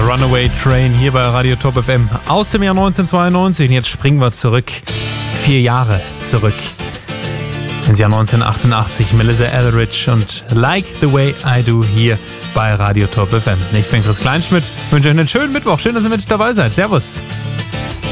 Runaway Train hier bei Radio Top FM aus dem Jahr 1992. Und jetzt springen wir zurück, 4 Jahre zurück, ins Jahr 1988. Melissa Etheridge und Like the Way I Do hier bei Radio Top FM. Ich bin Chris Kleinschmidt, wünsche euch einen schönen Mittwoch. Schön, dass ihr mit dabei seid. Servus.